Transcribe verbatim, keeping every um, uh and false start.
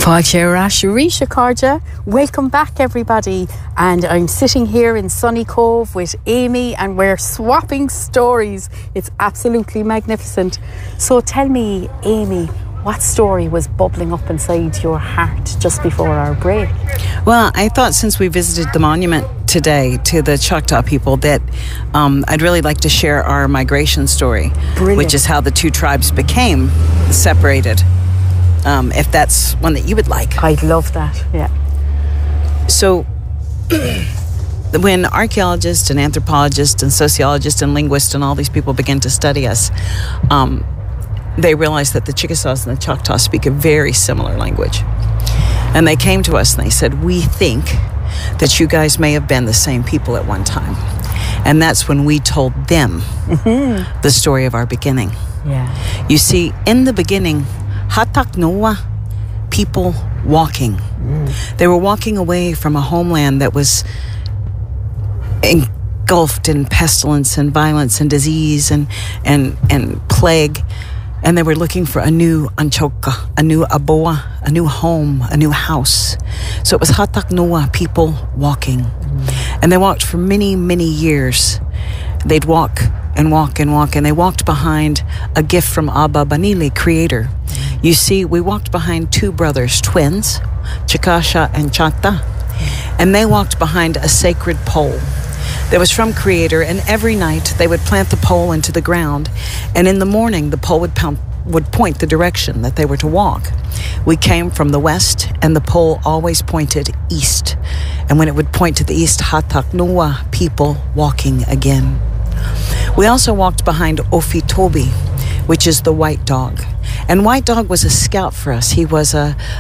Fáilte Sharisha Karja. Welcome back, everybody. And I'm sitting here in Sunny Cove with Amy, and we're swapping stories. It's absolutely magnificent. So tell me, Amy, what story was bubbling up inside your heart just before our break? Well, I thought since we visited the monument today to the Choctaw people that um, I'd really like to share our migration story, Brilliant. Which is how the two tribes became separated. Um, if that's one that you would like. I'd love that, yeah. So, when archaeologists and anthropologists and sociologists and linguists and all these people begin to study us, um, they realized that the Chickasaws and the Choctaws speak a very similar language. And they came to us and they said, we think that you guys may have been the same people at one time. And that's when we told them mm-hmm. the story of our beginning. Yeah. You see, in the beginning, Hatak Noa, people walking. Mm. They were walking away from a homeland that was engulfed in pestilence and violence and disease and, and, and plague. And they were looking for a new Anchoka, a new Aboa, a new home, a new house. So it was Hatak Noa, people walking. Mm. And they walked for many, many years. They'd walk and walk and walk, and they walked behind a gift from Abba Banili, Creator. You see, we walked behind two brothers, twins, Chikasha and Chata, and they walked behind a sacred pole that was from Creator, and every night they would plant the pole into the ground, and in the morning the pole would, pound, would point the direction that they were to walk. We came from the west, and the pole always pointed east, and when it would point to the east, Hatak Noa, people walking again. We also walked behind Ofi Tobi, which is the white dog. And White Dog was a scout for us. He was a,